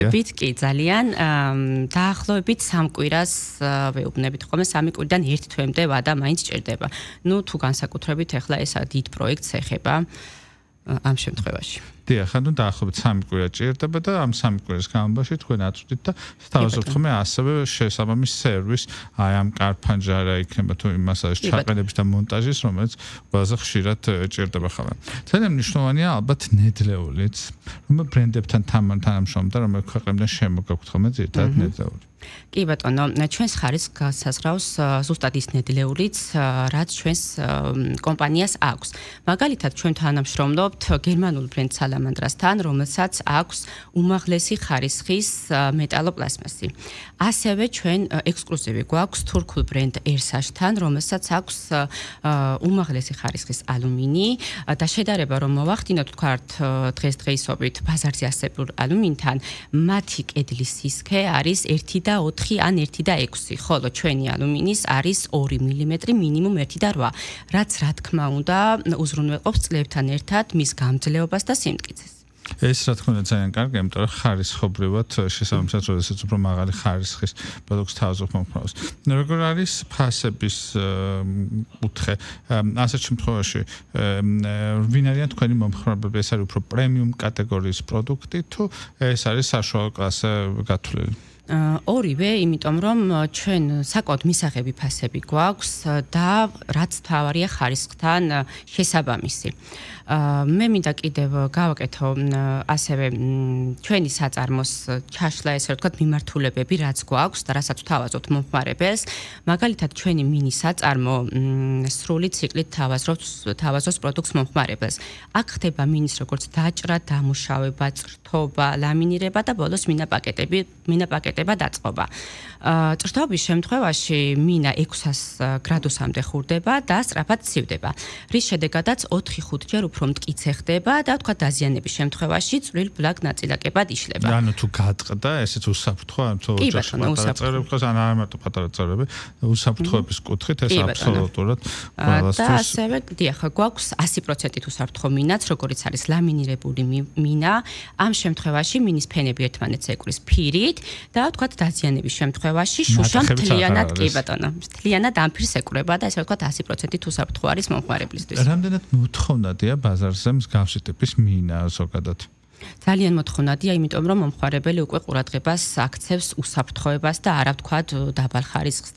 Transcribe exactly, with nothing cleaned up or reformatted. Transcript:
ვით კი ძალიან დაახლოებით სამ კვირას ვეუბნებით ხოლმე სამი კვირიდან ერთ თვემდე ვადა მაინც ჭირდება. ნუ თუ განსაკუთრებით ახლა ესა დიდ პროექტს ეხება ამ შემთხვევაში. დიახ, ანუ დაახლოებით სამი კვირა ჭირდება და ამ სამი კვირის განმავლობაში თქვენ აწვდით და სთავაზობთ ხოლმე ასევე შესაბამის სერვის აი ამ კარფანჯარა იქნება თუ იმას არის ჩაყენების და მონტაჟის, რომელიც ყველაზე ხშირად ჭირდება ხოლმე. ძალიან მნიშვნელოვანია ალბათ ნედლეულიც, რომ ბრენდებთან თანამშრომლობ და რომელ ქვეყნებიდან შემოგაქვთ ხოლმე ძირითადად ნედლეული. კი ბატონო, ჩვენს ხარისხს გასაზრავს ზუსტად ის ნედლეულიც, რაც ჩვენს კომპანიას აქვს. მაგალითად, ჩვენ თანამშრომლობთ გერმანულ ბრენდ Salamandra-სთან, რომელსაც აქვს უმაღლესი ხარისხის მეტალოპლასმასი. ასევე ჩვენ ექსკლუზივი გვაქვს თურქულ ბრენდ Ersash-თან, რომელსაც აქვს უმაღლესი ხარისხის ალუმინი და შედარება რომ მოვახდინოთ თქვათ დღესდღეობით ბაზარზე არსებულ ალუმინთან, მათი კედლის სისქე არის ერთი და ოთხი ან ერთი და ექვსი, ხოლო ჩვენი ალუმინის არის ორი მილიმეტრი, მინიმუმ ერთი და რვა, რაც რა თქმა უნდა უზრუნველყოფს წლებთან ერთად მის გამძლეობას და სიმტკიცეს. ეს რა თქმა უნდა ძალიან კარგია, იმიტომ რომ ხარისხობრივად შესაბამისად, როდესაც უფრო მაღალი ხარისხის პროდუქტს თავაზობ მომხმარებელს. როგორ არის ფასების კუთხე? ასეთ შემთხვევაში ვინ არიან თქვენი მომხმარებლები? ეს არის უფრო პრემიუმ კატეგორიის პროდუქტი თუ ეს არის საშუალო კლასზე გათვლილი? ორივე, იმიტომ რომ ჩვენ საკმაოდ მისაღები ფასები გვაქვს და რაც თავარია ხარისხთან შესაბამისი. მე მინდა კიდევ გავაკეთო ასევე ჩვენი საწარმოს ჩაშლა, ესე ვთქვათ, მიმართულებები, რაც გვაქვს და რასაც ვთავაზობთ მომხმარებელს. მაგალითად, ჩვენი მინი საწარმო სრული ციკლით თავაზობს თავაზობს პროდუქტს მომხმარებელს. აქ ხდება მინის როგორც დაჭრა, დამუშავება, წრთობა, ლამინირება და ბოლოს მინაპაკეტები, მინაპაკეტება დაწყობა. წრთობის შემთხვევაში მინა ექვსას გრადუსამდე ხურდება და სწრაფად ცივდება. რის შედეგადაც ოთხი ხუთი ჯერ უფრო მტკიცე ხდება და თქვა დაზიანების შემთხვევაში წვრილ ბლაკ ნაწილაკებად იშლება. ანუ თუ გატყდა, ესეც უსაფრთხოა, თუ ოჯახში პატარა წევრები ყავს, ან არა მარტო პატარა წევრები, უსაფრთხოების კუთხით ეს აბსოლუტურად ყველასთვის. და ასევე დიახ, გვაქვს ასი პროცენტით უსაფრთხო მინაც, როგორც არის ლამინირებული მინა. ამ შემთხვევაში მინის ფენები ერთმანეთს ეკრის ფირით და თქვა დაზიანების შემთხვევაში შუშა მთლიანად კი ბატონო, მთლიანად ამ ფირს ეკვრება და ესე ვთქვათ ასი პროცენტით უსაფრთხო არის მომხმარებლისთვის. რამდენად მოთხოვნადია ბაზარზე მსგავსი ტიპის მინა ზოგადად? ძალიან მოთხოვნადია, იმიტომ რომ მომხმარებელი უკვე ყურადღებას აქცევს უსაფრთხოებას და არა ვთქვათ დაბალ ხარისხს